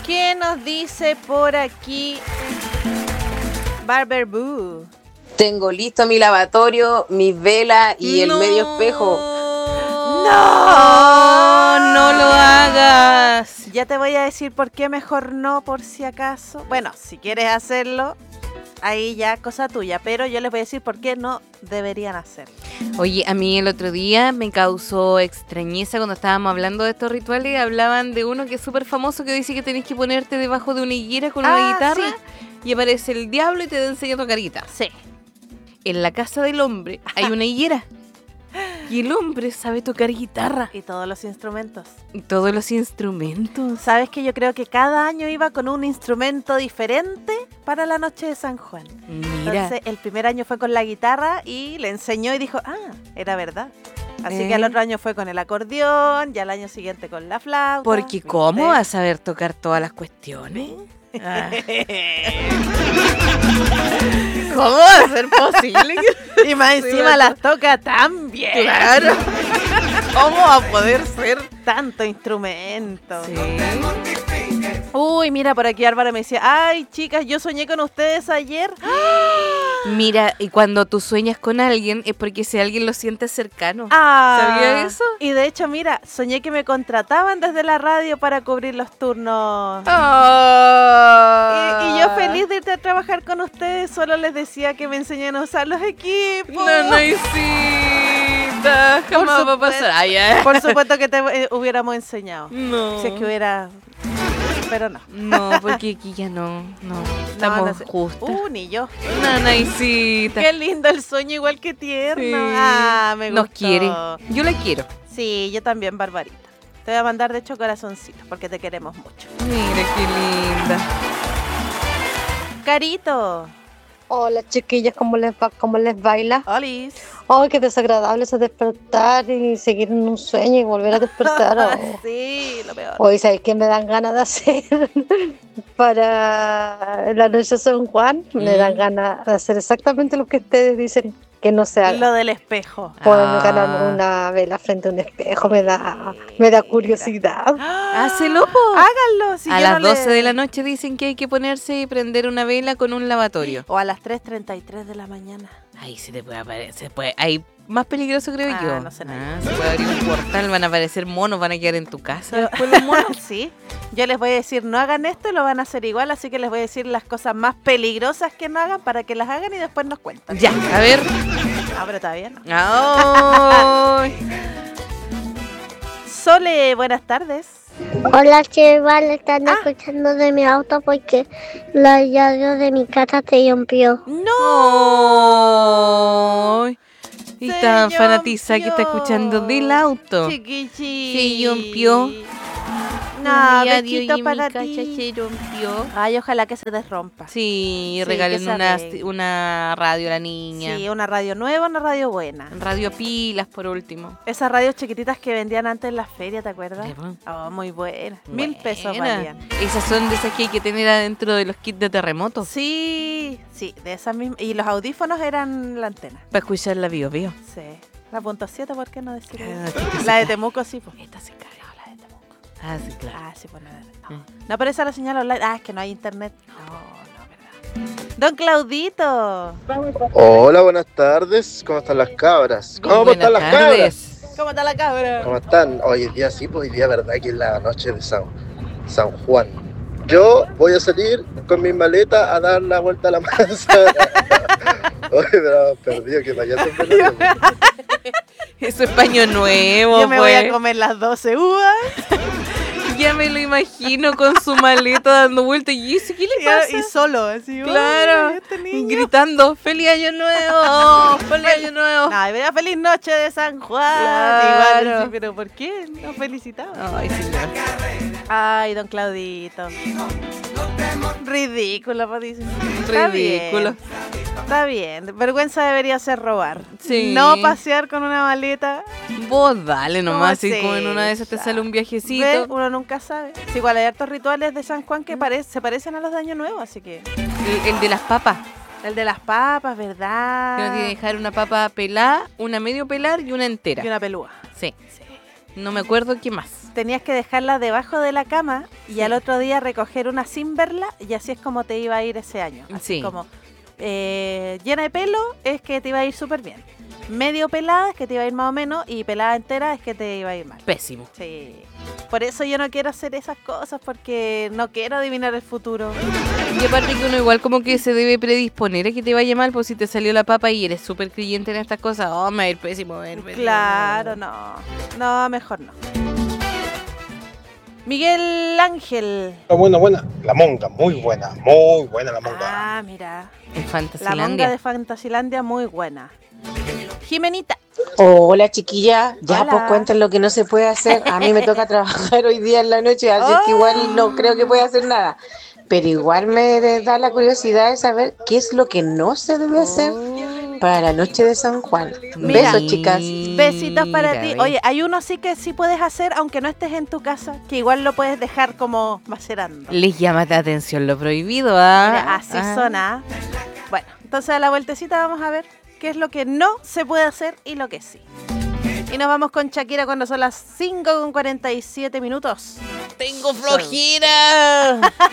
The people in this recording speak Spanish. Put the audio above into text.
¿Qué nos dice por aquí Barber Boo? Tengo listo mi lavatorio, mis velas y el medio espejo. No lo hagas. Ya te voy a decir por qué mejor no, por si acaso. Bueno, si quieres hacerlo, ahí ya cosa tuya, pero yo les voy a decir por qué no deberían hacerlo. Oye, a mí el otro día me causó extrañeza cuando estábamos hablando de estos rituales. Hablaban de uno que es súper famoso que dice que tenés que ponerte debajo de una higuera con una guitarra, sí. Y aparece el diablo y te enseña a tocar guitarra. Sí. En la casa del hombre hay una higuera y el hombre sabe tocar guitarra Y todos los instrumentos. y todos los instrumentos. ¿Sabes que yo creo que cada año iba con un instrumento diferente para la noche de San Juan? Mira, Entonces, el primer año fue con la guitarra y le enseñó y dijo, era verdad. Así que al otro año fue con el acordeón, y al año siguiente con la flauta. porque ¿cómo vas a saber tocar todas las cuestiones? Ah. ¿Cómo va a ser posible? Y más encima las toca tan bien. Claro. ¿Cómo va a poder ser? Tanto instrumento. Sí. Uy, mira, por aquí Álvaro me decía, ay, chicas, yo soñé con ustedes ayer. Mira, y cuando tú sueñas con alguien es porque si alguien lo siente cercano. ¿Sabía ¿Sabía eso? Y de hecho, mira, soñé que me contrataban desde la radio para cubrir los turnos. Y yo feliz de irte a trabajar con ustedes, solo les decía que me enseñan a usar los equipos. Nanaycita, jamás va a pasar. Ay, ay. Por supuesto que te hubiéramos enseñado. No. Si es que hubiera... Pero no. No, porque aquí ya no. Estamos no sé. justas. Ni yo. Nanaycita. Qué lindo el sueño, igual que tierno. Sí. Me gustó. Nos quiere. Yo la quiero. Sí, yo también, Barbarita. Te voy a mandar, de hecho, corazoncitos, porque te queremos mucho. Mira qué linda. Carito. Hola chiquillas, ¿cómo les va? ¿Cómo les baila? Olis. Ay, qué desagradable eso de despertar y seguir en un sueño y volver a despertar. Sí, lo peor. Hoy, ¿sabes qué me dan ganas de hacer para la noche de San Juan? Me dan ganas de hacer exactamente lo que ustedes dicen que no se haga. Lo del espejo. Poderme ganar una vela frente a un espejo me da curiosidad. Hácelo, po. Háganlo. Si A yo las no 12 de la noche dicen que hay que ponerse y prender una vela con un lavatorio. O a las 3:33 de la mañana. Ahí se te puede aparecer. Ahí más peligroso creo yo. No sé nada. Se puede abrir un portal, van a aparecer monos, van a quedar en tu casa después los monos. Sí. Yo les voy a decir, no hagan esto y lo van a hacer igual, así que les voy a decir las cosas más peligrosas que no hagan para que las hagan y después nos cuentan. Ya, a ver. Ah, pero está bien. Ay. Sole, buenas tardes. Hola, Cheva, le están escuchando de mi auto porque la llave de mi casa se rompió. ¡No! Y tan Se fanatiza que está escuchando del auto. Chiquichi. Se rompió. No, Mi radio besito y para mi casa ti. se rompió. Ay, ojalá que se desrompa. Sí, Sí, regalen que se arregle. una radio a la niña. Sí, una radio nueva, una radio buena. Radio pilas por último. Esas radios chiquititas que vendían antes en la feria, ¿te acuerdas? Sí, bueno. Oh, muy buena. 1.000 pesos Buena. valían. Esas son de esas que hay que tener adentro de los kits de terremoto. Sí, de esas mismas. Y los audífonos eran la antena. Para escuchar la Bio Bio. Sí. La .7, ¿por qué no decirlo? Ah, La de Temuco, sí, pues. Esta se cae. No, la de Temuco. Ah, sí, claro. Ah, sí, pues no. No aparece la señal online. Ah, es que no hay internet. No, verdad. Don Claudito. Hola, buenas tardes. ¿Cómo están las cabras? ¿Cómo Buenas están las cabras? tardes. ¿Cómo está la cabra? ¿Cómo están? Hoy día sí, pues hoy día verdad que es la noche de San Juan. Yo voy a salir con mis maletas a dar la vuelta a la manzana. Oye, pero perdido que payaso perdido. Eso es paño nuevo, Yo me voy pues. a comer las 12 uvas. Ya me lo imagino con su maleta dando vueltas. ¿Y eso qué le pasa? Y solo, así. Claro, "Ay, este niño". gritando, ¡Feliz Año Nuevo! ¡Feliz Año Nuevo! No, y vea, feliz noche de San Juan. Claro. Igual, sí, pero ¿por qué? No felicitaba. Ay, señor. Ay, don Claudito. Ridículo, pues dice. Está Ridículo. bien. Está bien. Vergüenza debería ser robar. Sí. No pasear con una maleta. Vos dale nomás, ¿Cómo así como en una de esas te es? sale un ¿Ve? viajecito. Uno nunca sabe. Sí, igual hay hartos rituales de San Juan que se parecen a los de Año Nuevo, así que... El de las papas. El de las papas, ¿verdad? Que uno tiene que dejar una papa pelada, una medio pelar y una entera. Y una pelúa. Sí. No me acuerdo qué más. tenías que dejarla debajo de la cama y al otro día recoger una sin verla, y así es como te iba a ir ese año. Así Sí. como llena de pelo es que te iba a ir súper bien. Medio pelada es que te iba a ir más o menos, y pelada entera es que te iba a ir mal. Pésimo. Sí. Por eso yo no quiero hacer esas cosas, porque no quiero adivinar el futuro. Y aparte que uno igual como que se debe predisponer a que te vaya mal, pues si te salió la papa y eres súper creyente en estas cosas, oh, me va a ir pésimo, me va a ir pésimo. Claro, no. No, mejor no. Miguel Ángel. Buena. La monga, muy buena la monga. Ah, mira. En La monga Fantasilandia. de Fantasilandia, muy buena. Jimenita. Hola, chiquilla. Ya, Hola. pues cuenten lo que no se puede hacer. A mí me toca trabajar hoy día en la noche, así que igual no creo que pueda hacer nada. Pero igual me da la curiosidad de saber qué es lo que no se debe hacer para la noche de San Juan. Mira. Besos, chicas. Besitos para ti. ve. Oye, hay uno sí que sí puedes hacer, aunque no estés en tu casa, que igual lo puedes dejar como macerando. Les llama la atención lo prohibido, ¿ah? Mira, así suena. Bueno, entonces a la vueltecita vamos a ver qué es lo que no se puede hacer y lo que sí. Y nos vamos con Shakira cuando son las 5:47 minutos. ¡Tengo flojera!